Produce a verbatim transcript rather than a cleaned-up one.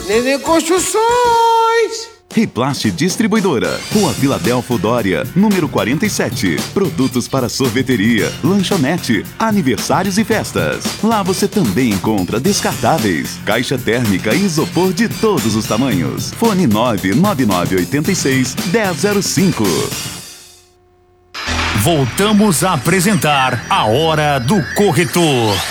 Nenê Construções. Riplast Distribuidora, Rua Filadélfo Dória, número quarenta e sete. Produtos para sorveteria, lanchonete, aniversários e festas. Lá você também encontra descartáveis, caixa térmica e isopor de todos os tamanhos. Fone nove nove nove oito seis, um zero zero cinco. Voltamos a apresentar A Hora do Corretor.